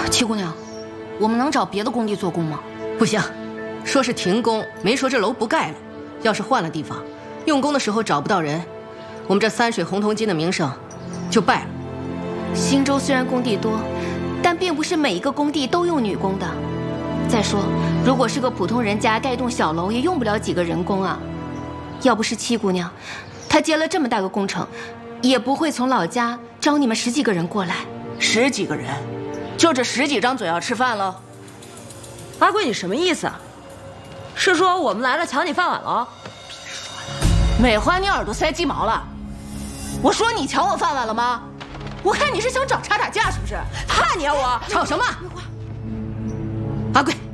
七姑娘，我们能找别的工地做工吗？ 不行，说是停工，没说这楼不盖了。要是换了地方，用工的时候找不到人，我们这三水红铜金的名声就败了。 新州虽然工地多，但并不是每一个工地都用女工的。再说，如果是个普通人家盖栋小楼，也用不了几个人工啊。要不是七姑娘，她接了这么大个工程，也不会从老家招你们10几个人过来。 10几个人，就这10几张嘴要吃饭喽？ 阿贵，你什么意思啊？是说我们来了抢你饭碗了？ 别说了，美花，你耳朵塞鸡毛了？我说你抢我饭碗了吗？我看你是想找茬打架是不是？ 怕你啊我！ 吵什么？阿贵，